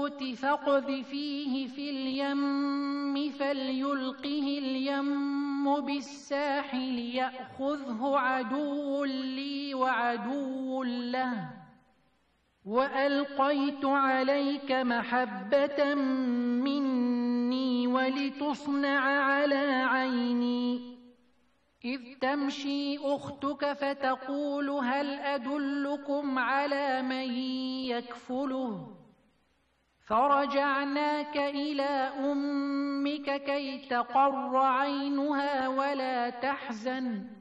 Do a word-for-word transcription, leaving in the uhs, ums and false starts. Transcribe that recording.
الحوت فاقذفيه في اليم فليلقه اليم بالساحل يأخذه عدو لي وعدو له وألقيت عليك محبة مني ولتصنع على عيني إذ تمشي أختك فتقول هل أدلكم على من يكفله فرجعناك إلى أمك كي تقر عينها ولا تحزن